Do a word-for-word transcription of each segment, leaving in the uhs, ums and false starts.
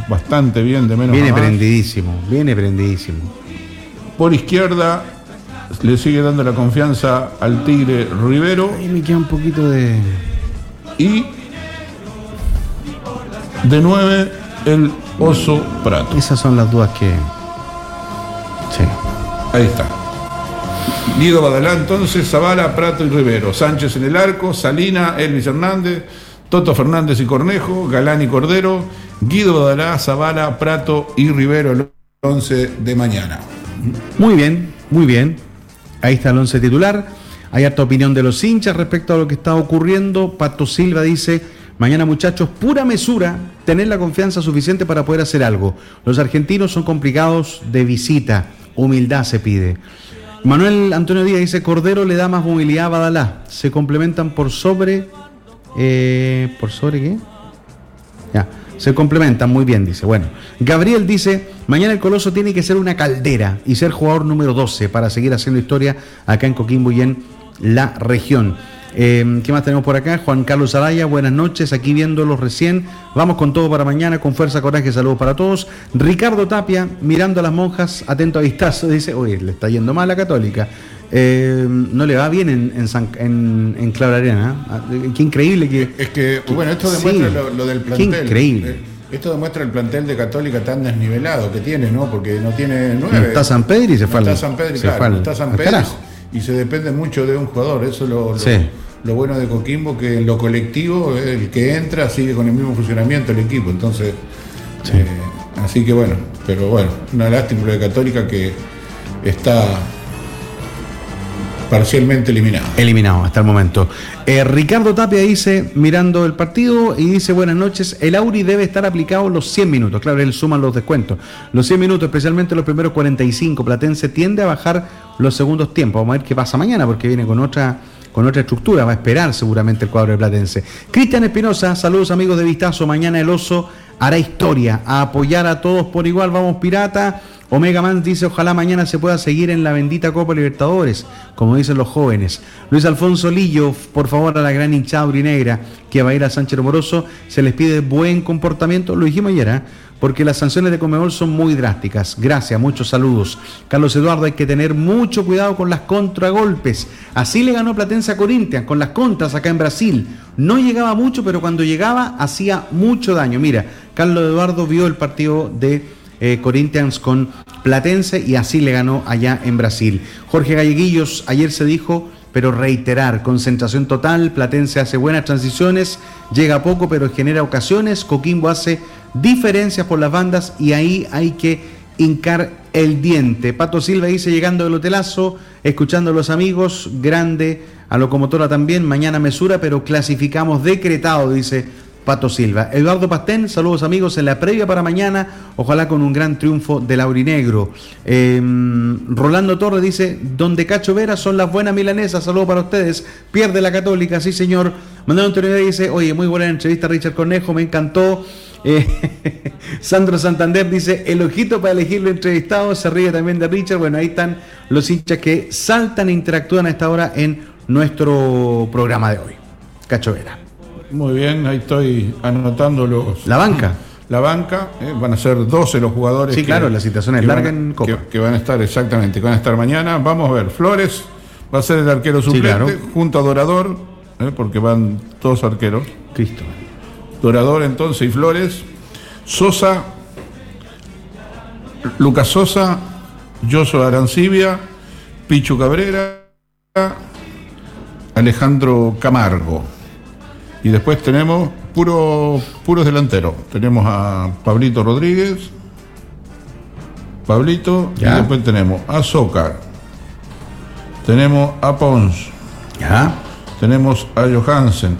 bastante bien de menos Viene a más. prendidísimo, viene prendidísimo. Por izquierda le sigue dando la confianza al Tigre Rivero. Ahí me queda un poquito de... Y de nueve el Oso Prato. Esas son las dudas que... Sí. Ahí está. Guido Badalá, entonces, Zavala, Prato y Rivero. Sánchez en el arco, Salina, Elvis Hernández, Toto Fernández y Cornejo, Galán y Cordero, Guido Badalá, Zavala, Prato y Rivero el once de mañana. Muy bien, muy bien. Ahí está el once titular. Hay harta opinión de los hinchas respecto a lo que está ocurriendo. Pato Silva dice: mañana, muchachos, pura mesura, tener la confianza suficiente para poder hacer algo. Los argentinos son complicados de visita. Humildad se pide. Manuel Antonio Díaz dice: Cordero le da más movilidad a Badalá. Se complementan por sobre... Eh, ¿Por sobre qué? Ya, se complementan muy bien, dice. Bueno, Gabriel dice: mañana el Coloso tiene que ser una caldera y ser jugador número doce para seguir haciendo historia acá en Coquimbo y en la región. Eh, ¿Qué más tenemos por acá? Juan Carlos Araya, buenas noches, aquí viéndolos recién. Vamos con todo para mañana, con fuerza, coraje, saludos para todos. Ricardo Tapia, mirando a las monjas, atento a vistazo, dice: oye, le está yendo mal a la Católica. Eh, no le va bien en, en, San, en, en Claudia Arena. ¿Eh? Qué increíble que... Es que, bueno, esto demuestra sí, lo, lo del plantel. Qué increíble. Esto demuestra el plantel de Católica tan desnivelado que tiene, ¿no? Porque no tiene nueve. No está San Pedro y se no fue está al, San Pedro, se claro, fue al, no está San Pedro y se depende mucho de un jugador. Eso es lo, lo, sí. lo bueno de Coquimbo, que en lo colectivo el que entra sigue con el mismo funcionamiento el equipo. Entonces, sí. eh, así que bueno, pero bueno, una lástima lo de Católica que está parcialmente eliminado. Eliminado hasta el momento. Eh, Ricardo Tapia dice, mirando el partido, y dice: buenas noches, el Auri debe estar aplicado los cien minutos. Claro, él suma los descuentos. Los cien minutos, especialmente los primeros cuarenta y cinco. Platense tiende a bajar los segundos tiempos. Vamos a ver qué pasa mañana, porque viene con otra, con otra estructura. Va a esperar seguramente el cuadro de Platense. Cristian Espinosa, saludos amigos de Vistazo. Mañana el Oso hará historia, a apoyar a todos por igual. Vamos, Pirata. Omega Man dice: ojalá mañana se pueda seguir en la bendita Copa Libertadores, como dicen los jóvenes. Luis Alfonso Lillo, por favor, a la gran hinchada aurinegra que va a ir a Sánchez Moroso, se les pide buen comportamiento. Lo dijimos ayer, ¿eh? Porque las sanciones de Conmebol son muy drásticas. Gracias, muchos saludos. Carlos Eduardo, hay que tener mucho cuidado con las contragolpes. Así le ganó Platense a Corinthians, con las contras acá en Brasil. No llegaba mucho, pero cuando llegaba hacía mucho daño. Mira, Carlos Eduardo vio el partido de Eh, Corinthians con Platense y así le ganó allá en Brasil. Jorge Galleguillos, ayer se dijo, pero reiterar, concentración total. Platense hace buenas transiciones, llega poco pero genera ocasiones. Coquimbo hace diferencias por las bandas y ahí hay que hincar el diente. Pato Silva dice: llegando del hotelazo, escuchando a los amigos, grande a Locomotora también. Mañana mesura, pero clasificamos decretado, dice Pato Silva. Eduardo Pastén, saludos amigos en la previa para mañana, ojalá con un gran triunfo del aurinegro. Eh, Rolando Torres dice: donde Cacho Vera son las buenas milanesas, saludos para ustedes. Pierde la Católica, sí señor. Manuel Antonio dice: oye, muy buena entrevista Richard Cornejo, me encantó. Eh, Sandro Santander dice: el ojito para elegirlo entrevistado, se ríe también de Richard. Bueno, ahí están los hinchas que saltan e interactúan a esta hora en nuestro programa de hoy. Cacho Vera. Muy bien, ahí estoy anotando los... La banca. La banca, eh, van a ser doce los jugadores. Sí, que, claro, la situación es larga en Copa. Que, que van a estar, exactamente, que van a estar mañana. Vamos a ver, Flores va a ser el arquero suplente, sí, claro, junto a Dorador, eh, porque van todos arqueros. Cristo. Dorador entonces y Flores. Sosa, Lucas Sosa, Yoso Arancibia, Pichu Cabrera, Alejandro Camargo. Y después tenemos puro, puros delanteros. Tenemos a Pablito Rodríguez, Pablito, ya. Y después tenemos a Zócar, tenemos a Pons, ya. Tenemos a Johansen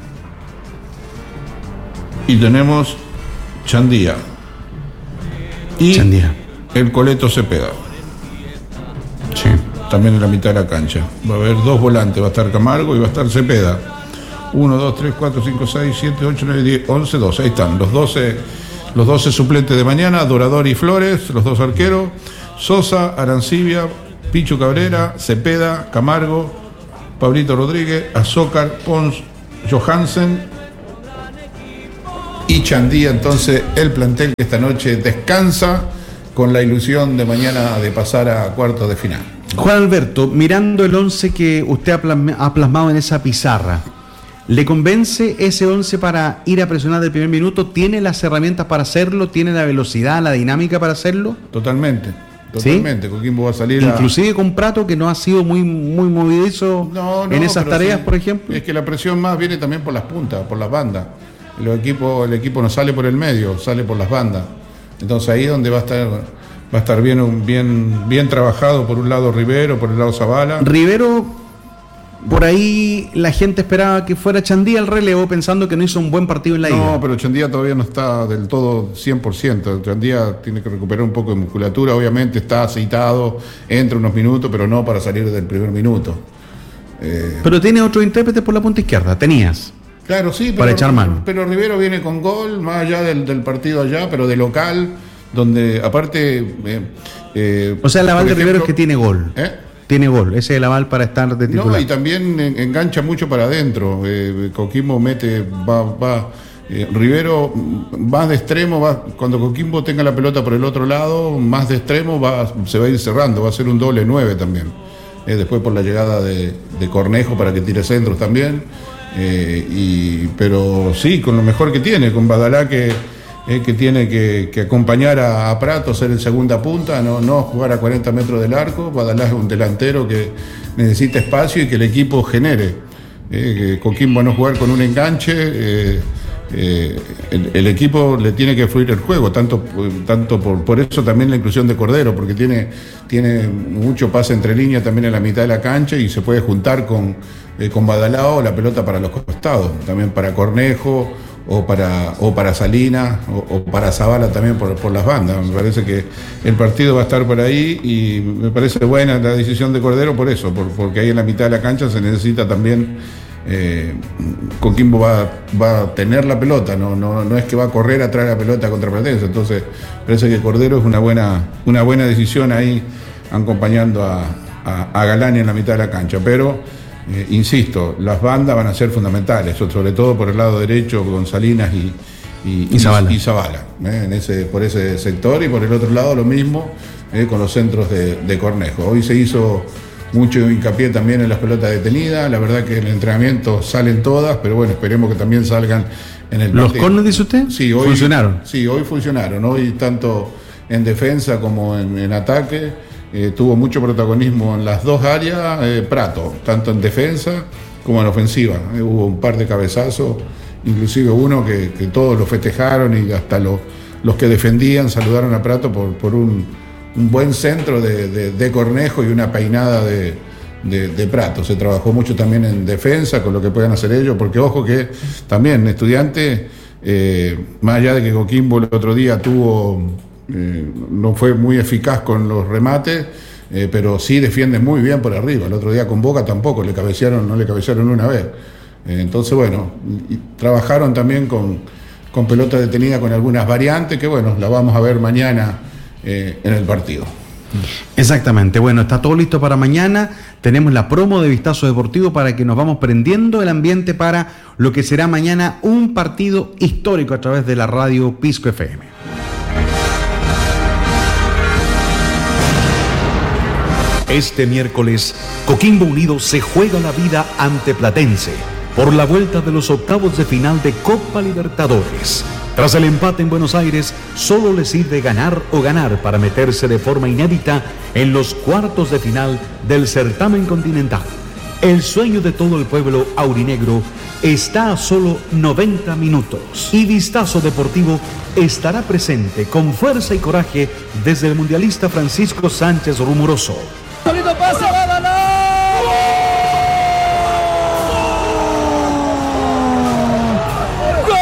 y tenemos Chandía y Chandía. El Coleto Cepeda. Sí. También en la mitad de la cancha. Va a haber dos volantes, va a estar Camargo y va a estar Cepeda. uno, dos, tres, cuatro, cinco, seis, siete, ocho, nueve, diez, once, doce. Ahí están los doce, los doce suplentes de mañana: Dorador y Flores, los dos arqueros, Sosa, Arancibia, Pichu Cabrera, Cepeda, Camargo, Pablito Rodríguez, Azócar, Pons, Johansen y Chandía, entonces el plantel que esta noche descansa con la ilusión de mañana de pasar a cuartos de final. Juan Alberto, mirando el once que usted ha plasmado en esa pizarra, ¿le convence ese once para ir a presionar del primer minuto? ¿Tiene las herramientas para hacerlo? ¿Tiene la velocidad, la dinámica para hacerlo? Totalmente, totalmente. ¿Sí? Coquimbo va a salir inclusive a... con Prato, que no ha sido muy, muy movidizo no, no, en esas tareas, sí, por ejemplo. Es que la presión más viene también por las puntas, por las bandas. El equipo, el equipo no sale por el medio, sale por las bandas. Entonces ahí es donde va a estar... Va a estar bien, bien, bien trabajado por un lado Rivero, por el lado Zavala. Rivero, por ahí la gente esperaba que fuera Chandía el relevo, pensando que no hizo un buen partido en la ida. No, pero Chandía todavía no está del todo cien por ciento. Chandía tiene que recuperar un poco de musculatura, obviamente está aceitado, entra unos minutos, pero no para salir del primer minuto. Eh... Pero tiene otro intérprete por la punta izquierda, tenías. Claro, sí, pero, para echar mano. Pero Rivero viene con gol, más allá del, del partido allá, pero de local, donde aparte... Eh, eh, o sea, el aval de Rivero es que tiene gol. ¿Eh? Tiene gol, ese es el aval para estar de titular. No, y también engancha mucho para adentro. Eh, Coquimbo mete, va, va eh, Rivero más de extremo, va, cuando Coquimbo tenga la pelota por el otro lado, más de extremo va, se va a ir cerrando, va a ser un doble nueve también. Eh, después por la llegada de, de Cornejo para que tire centros también. Eh, y, pero sí, con lo mejor que tiene, con Badalá que, eh, que tiene que, que acompañar a, a Prato, ser el segunda punta, no, no jugar a cuarenta metros del arco. Badalá es un delantero que necesita espacio y que el equipo genere. Eh, que Coquimbo no jugar con un enganche, eh, eh, el, el equipo le tiene que fluir el juego, tanto, tanto por, por eso también la inclusión de Cordero, porque tiene, tiene mucho pase entre líneas también en la mitad de la cancha y se puede juntar con... Eh, con Badalá o la pelota para los costados, también para Cornejo o para, o para Salinas o, o para Zavala también por, por las bandas. Me parece que el partido va a estar por ahí y me parece buena la decisión de Cordero por eso, por, porque ahí en la mitad de la cancha se necesita también, eh, Coquimbo va, va a tener la pelota, no, no, no es que va a correr a traer la pelota contra Platense, entonces parece que Cordero es una buena, una buena decisión ahí acompañando a, a, a Galani en la mitad de la cancha, pero Eh, insisto, las bandas van a ser fundamentales, sobre todo por el lado derecho con Salinas y, y, y Zavala, y Zavala eh, en ese, por ese sector, y por el otro lado lo mismo eh, con los centros de, de Cornejo. Hoy se hizo mucho hincapié también en las pelotas detenidas, la verdad que en el entrenamiento salen todas, pero bueno, esperemos que también salgan en el partido. ¿Los córneres, dice usted? Sí, hoy funcionaron. Sí, hoy funcionaron, hoy tanto en defensa como en, en ataque. Eh, tuvo mucho protagonismo en las dos áreas, eh, Prato, tanto en defensa como en ofensiva. Eh, hubo un par de cabezazos, inclusive uno que, que todos lo festejaron y hasta los, los que defendían saludaron a Prato por, por un, un buen centro de, de, de Cornejo y una peinada de, de, de Prato. Se trabajó mucho también en defensa con lo que puedan hacer ellos, porque ojo que también Estudiantes, eh, más allá de que Coquimbo el otro día tuvo... Eh, no fue muy eficaz con los remates, eh, pero sí defiende muy bien por arriba. El otro día con Boca tampoco le cabecearon, no le cabecearon una vez. Eh, entonces, bueno, y, y trabajaron también con, con pelota detenida con algunas variantes que, bueno, la vamos a ver mañana eh, en el partido. Exactamente, bueno, está todo listo para mañana. Tenemos la promo de Vistazo Deportivo para que nos vamos prendiendo el ambiente para lo que será mañana un partido histórico a través de la radio Pisco F M. Este miércoles, Coquimbo Unido se juega la vida ante Platense por la vuelta de los octavos de final de Copa Libertadores. Tras el empate en Buenos Aires, solo le sirve ganar o ganar para meterse de forma inédita en los cuartos de final del certamen continental. El sueño de todo el pueblo aurinegro está a solo noventa minutos y Vistazo Deportivo estará presente con fuerza y coraje desde el mundialista Francisco Sánchez Rumoroso. Solito pase, Badalá. ¡Gol!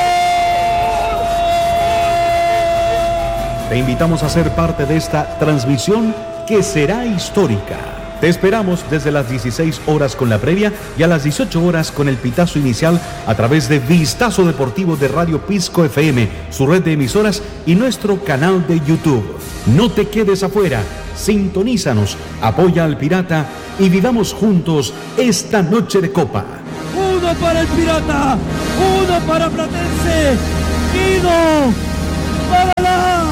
Te invitamos a ser parte de esta transmisión que será histórica. Te esperamos desde las dieciséis horas con la previa y a las dieciocho horas con el pitazo inicial a través de Vistazo Deportivo de Radio Pisco F M, su red de emisoras y nuestro canal de YouTube. No te quedes afuera, sintonízanos, apoya al Pirata y vivamos juntos esta noche de Copa. Uno para el Pirata, uno para Platense. Guido, Badalá.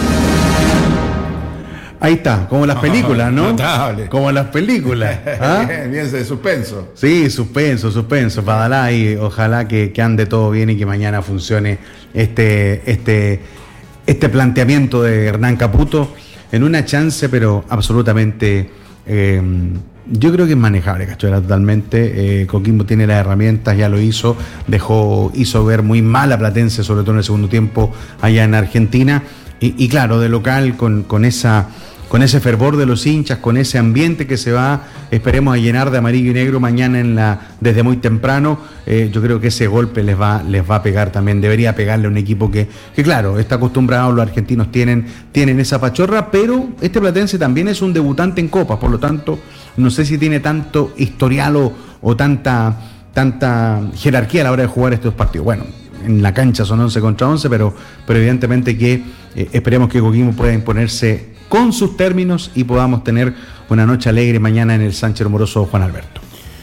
Ahí está, como las películas, ¿no? Notable. Como las películas. ¿Ah? Bien, bien de suspenso. Sí, suspenso, suspenso. Badalá y ojalá que, que ande todo bien y que mañana funcione este, este, este planteamiento de Hernán Caputo en una chance, pero absolutamente, eh, yo creo que es manejable, Cachuela, totalmente. Eh, Coquimbo tiene las herramientas, ya lo hizo, dejó, hizo ver muy mal a Platense, sobre todo en el segundo tiempo allá en Argentina. Y, y claro, de local, con, con esa... con ese fervor de los hinchas, con ese ambiente que se va, esperemos a llenar de amarillo y negro mañana en la, desde muy temprano, eh, yo creo que ese golpe les va, les va a pegar también, debería pegarle a un equipo que, que claro, está acostumbrado, los argentinos tienen, tienen esa pachorra, pero este Platense también es un debutante en Copa, por lo tanto, no sé si tiene tanto historial o, o tanta, tanta jerarquía a la hora de jugar estos partidos. Bueno, en la cancha son once contra once, pero, pero evidentemente que eh, esperemos que Coquimbo pueda imponerse con sus términos y podamos tener una noche alegre mañana en el Sánchez Moroso Juan Alberto.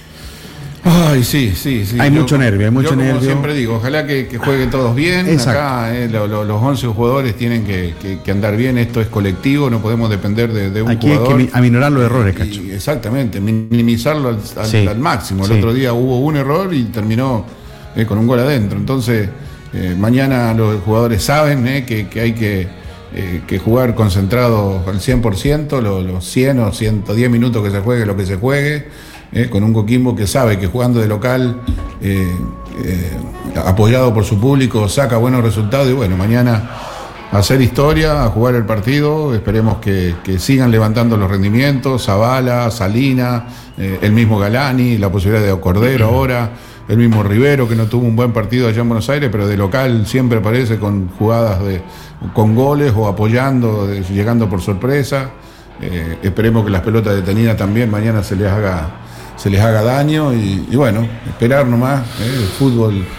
Ay, sí, sí, sí. Hay yo, mucho nervio, hay mucho yo como nervio. siempre digo, ojalá que, que jueguen todos bien. Exacto. Acá eh, lo, lo, los once jugadores tienen que, que, que andar bien, esto es colectivo, no podemos depender de, de un Aquí jugador. hay que aminorar los errores, Cacho. Y, exactamente, minimizarlo al, al, Sí, al máximo. El sí. otro día hubo un error y terminó eh, con un gol adentro. Entonces, eh, mañana los jugadores saben eh, que, que hay que... Eh, que jugar concentrado al cien por ciento, los, los cien o ciento diez minutos que se juegue, lo que se juegue, eh, con un Coquimbo que sabe que jugando de local, eh, eh, apoyado por su público, saca buenos resultados y bueno, mañana a hacer historia, a jugar el partido, esperemos que, que sigan levantando los rendimientos, Zavala, Salina, eh, el mismo Galani, la posibilidad de Cordero ahora, el mismo Rivero que no tuvo un buen partido allá en Buenos Aires, pero de local siempre aparece con jugadas de con goles o apoyando, de, llegando por sorpresa. Eh, esperemos que las pelotas detenidas también mañana se les haga, se les haga daño y, y bueno, esperar nomás. Eh, el fútbol eh,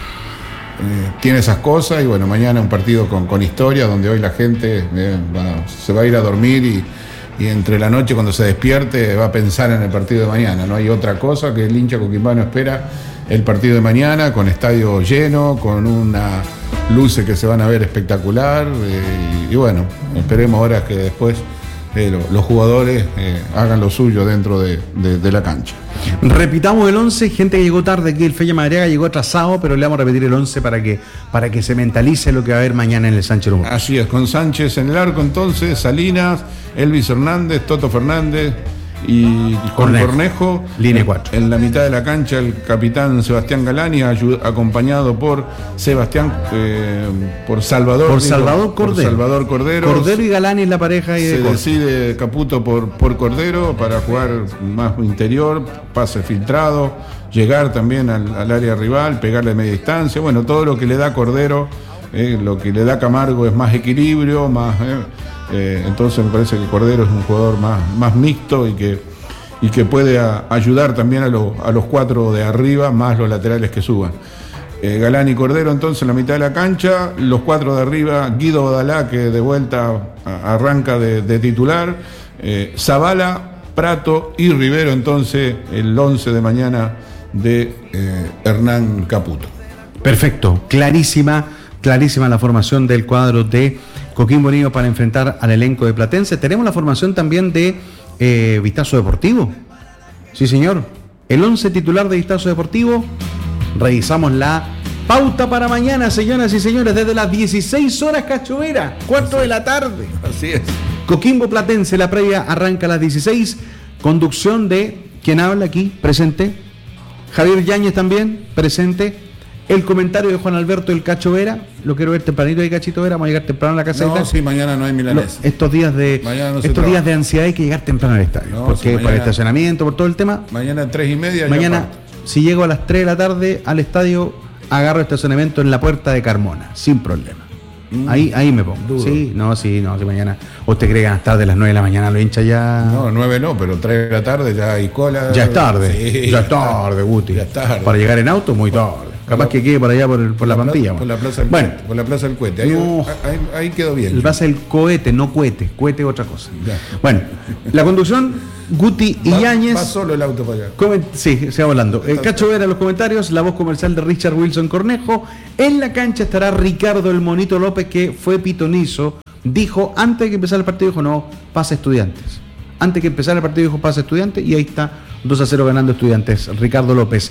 tiene esas cosas y bueno, mañana un partido con, con historia donde hoy la gente eh, va, se va a ir a dormir y, y entre la noche cuando se despierte va a pensar en el partido de mañana. No hay otra cosa que el hincha coquimbano espera el partido de mañana con estadio lleno, con una luces que se van a ver espectacular eh, y, y bueno, esperemos ahora que después eh, lo, los jugadores eh, hagan lo suyo dentro de, de, de la cancha. Repitamos el once, gente que llegó tarde aquí, el Fella Madariaga llegó atrasado, pero le vamos a repetir el once para que, para que se mentalice lo que va a haber mañana en el Sánchez Moroso. Así es, con Sánchez en el arco entonces, Salinas, Elvis Hernández, Toto Fernández y con Cornejo. Cornejo, Línea cuatro. En la mitad de la cancha el capitán Sebastián Galani, ayud- acompañado por Sebastián, eh, por Salvador, Por digo, Salvador por Cordero. Salvador Cordero. Cordero y Galani es la pareja y Se de corte. decide Caputo por, por Cordero para jugar más interior, pase filtrado, llegar también al, al área rival, pegarle a media distancia. Bueno, todo lo que le da Cordero, eh, lo que le da Camargo es más equilibrio, más... Eh, eh, entonces me parece que Cordero es un jugador más, más mixto y que, y que puede a, ayudar también a, lo, a los cuatro de arriba, más los laterales que suban. Eh, Galán y Cordero entonces en la mitad de la cancha, los cuatro de arriba, Guido Badalá que de vuelta a, arranca de, de titular, eh, Zavala, Prato y Rivero entonces el once de mañana de eh, Hernán Caputo. Perfecto, clarísima, clarísima la formación del cuadro de Coquimbo Unido para enfrentar al elenco de Platense. Tenemos la formación también de eh, Vistazo Deportivo. Sí, señor. El once titular de Vistazo Deportivo. Revisamos la pauta para mañana, señoras y señores, desde las dieciséis horas, Cachovera, cuatro de la tarde. Así es. Coquimbo Platense, la previa arranca a las dieciséis. Conducción de quien habla aquí, presente. Javier Yáñez también, presente. El comentario de Juan Alberto El Cacho Vera. Lo quiero ver tempranito ahí, Cachito Vera. Vamos a llegar temprano a la casa. No, sí, mañana no hay milanesa. Lo, estos días de Mañana no se estos trabaja. días de ansiedad hay que llegar temprano al estadio. No, porque sí, mañana- por el estacionamiento, por todo el tema. Mañana tres y media. ya Mañana, parto. si llego a las tres de la tarde al estadio, agarro estacionamiento en la puerta de Carmona, sin problema. Mm. Ahí, ahí me pongo. Duro. Sí, no, sí, no, sí, mañana. ¿Usted cree que a las tarde, a las nueve de la mañana, lo hincha ya? No, nueve no, pero tres de la tarde ya hay cola. Ya es tarde. Sí, ya es tarde, Guti. Ya es tarde. Para llegar en auto, muy tarde. Capaz que quede por allá por, el- por la pla- plantilla. Por la plaza del Bueno, Cohete, por la plaza del Cohete. Ahí, No. ahí, ahí quedó bien. el base del cohete, no cohete. Cohete es otra cosa. Ya. Bueno, la conducción Guti y Va, Yáñez. va solo el auto para allá. Coment- sí, se va hablando. Eh, Cacho Vera en los comentarios, la voz comercial de Richard Wilson Cornejo. En la cancha estará Ricardo el Monito López, que fue pitonizo. Dijo, antes de que empezara el partido, dijo, no, pase Estudiantes. Antes de que empezara el partido, dijo, pase Estudiantes, y ahí está, dos a cero ganando Estudiantes, Ricardo López.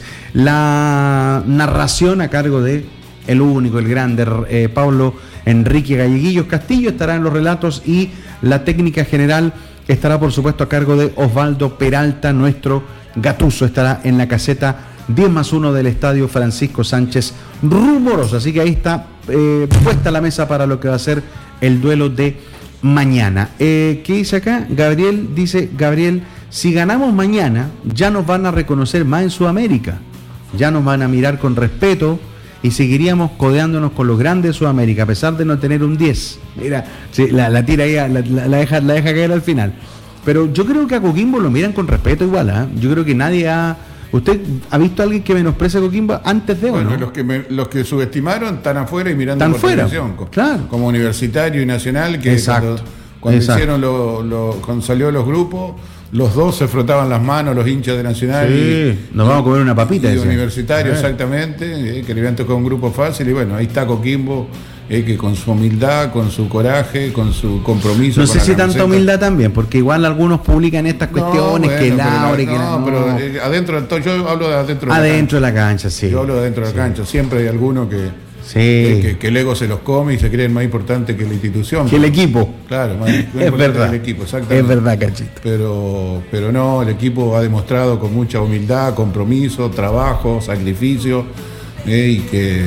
La narración a cargo de el único, el grande, eh, Pablo Enrique Galleguillos Castillo, estará en los relatos, y la técnica general estará, por supuesto, a cargo de Osvaldo Peralta, nuestro Gatuso, estará en la caseta diez más uno del estadio Francisco Sánchez Rumoroso. Así que ahí está eh, puesta la mesa para lo que va a ser el duelo de mañana. Eh, ¿Qué dice acá? Gabriel dice, Gabriel, si ganamos mañana, ya nos van a reconocer más en Sudamérica, ya nos van a mirar con respeto y seguiríamos codeándonos con los grandes de Sudamérica, a pesar de no tener un diez. Mira, sí, la, la tira ahí, la, la, la, deja, la deja caer al final. Pero yo creo que a Coquimbo lo miran con respeto igual, ¿eh? Yo creo que nadie ha... ¿Usted ha visto a alguien que menosprecia a Coquimbo antes de bueno, o no? los que me, los que subestimaron están afuera y mirando Están por fuera, televisión, co- claro. como Universitario y Nacional, que Exacto, cuando, cuando exacto. hicieron lo, lo, cuando salió los grupos, los dos se frotaban las manos, los hinchas de Nacional. Sí, y, nos vamos a comer una papita, Y de decían. Universitario, Eh. exactamente, eh, que le habían tocado un grupo fácil, y bueno, ahí está Coquimbo, eh, que con su humildad, con su coraje, con su compromiso. No con sé la si tanta camiseta. humildad también, porque igual algunos publican estas cuestiones, No, que bueno, pero Laura, no, que no, no. pero eh, adentro del to- yo hablo de adentro de la Adentro de la cancha, sí. Yo hablo de dentro de la cancha. Siempre hay alguno que, Sí. que, que- que el ego se los come y se creen más importante que la institución. Que el equipo. Claro, más, más Es importante verdad. que el equipo, exactamente. Es verdad, Cachito. Pero, pero no, el equipo ha demostrado con mucha humildad, compromiso, trabajo, sacrificio, eh, y que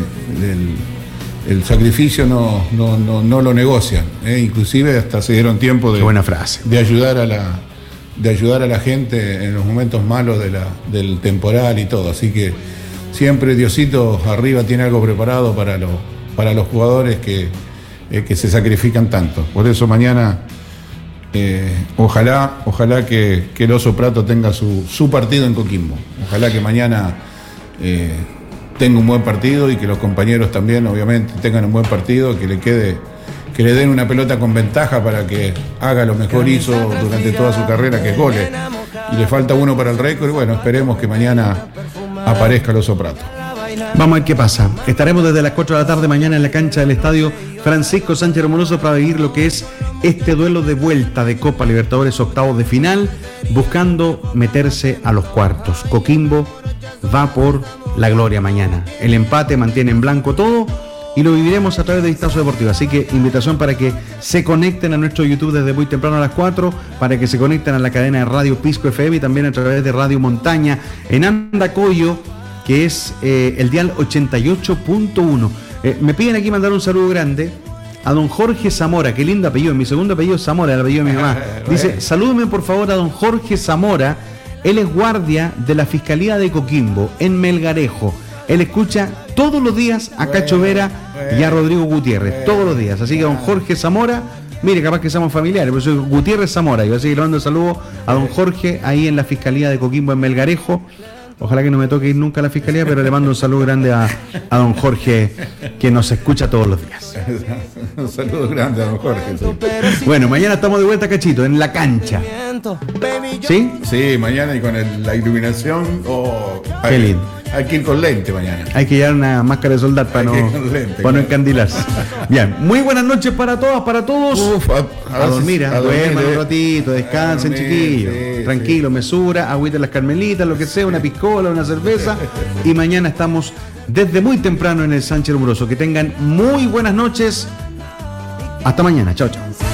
el, el sacrificio no, no, no, no lo negocian. eh, inclusive hasta se dieron tiempo de, Qué buena frase. de ayudar a la de ayudar a la gente en los momentos malos de la, del temporal y todo. Así que siempre Diosito arriba tiene algo preparado para, los para los jugadores que, eh, que se sacrifican tanto. Por eso mañana, eh, ojalá, ojalá que, que el Oso Prato tenga su, su partido en Coquimbo. Ojalá que mañana eh, tenga un buen partido y que los compañeros también, obviamente, tengan un buen partido, que le quede, que le den una pelota con ventaja para que haga lo mejor hizo durante toda su carrera, que es goles. Y le falta uno para el récord, y bueno, esperemos que mañana aparezca el Oso Prato. Vamos a ver qué pasa. Estaremos desde las cuatro de la tarde mañana en la cancha del estadio Francisco Sánchez Rumoroso para vivir lo que es este duelo de vuelta de Copa Libertadores, octavos de final, buscando meterse a los cuartos. Coquimbo va por la gloria mañana. El empate mantiene en blanco todo y lo viviremos a través de Vistazo Deportivo. Así que invitación para que se conecten a nuestro YouTube desde muy temprano a las cuatro, para que se conecten a la cadena de Radio Pisco F M y también a través de Radio Montaña en Andacoyo, que es eh, el dial ochenta y ocho punto uno. Eh, me piden aquí mandar un saludo grande a don Jorge Zamora, qué lindo apellido, mi segundo apellido es Zamora, el apellido de mi mamá. Dice, salúdeme por favor a don Jorge Zamora, él es guardia de la Fiscalía de Coquimbo, en Melgarejo. Él escucha todos los días a Cacho Vera y a Rodrigo Gutiérrez, todos los días. Así que don Jorge Zamora, mire, capaz que somos familiares, pero soy Gutiérrez Zamora. Yo así que le mando un saludo a don Jorge ahí en la Fiscalía de Coquimbo, en Melgarejo. Ojalá que no me toque ir nunca a la Fiscalía, pero le mando un saludo grande a, a don Jorge, que nos escucha todos los días. Un saludo grande a don Jorge. Sí. Bueno, mañana estamos de vuelta, Cachito, en la cancha. ¿Sí? Sí, mañana y con el- la iluminación. Oh, Qué hay, lindo. hay que ir con lente mañana. Hay que llevar una máscara de soldado para Hay no, que ir con lente, para no claro. encandilarse. Bien, muy buenas noches para todas, para todos. Uf, a, A dormir, a a duerman eh. un ratito, descansen, A dormir, chiquillos. sí, Tranquilo, mesura, agüita en las carmelitas, lo que sea, una piscola, una cerveza. Y mañana estamos desde muy temprano en el Sánchez Rumoroso. Que tengan muy buenas noches. Hasta mañana. Chao, chao.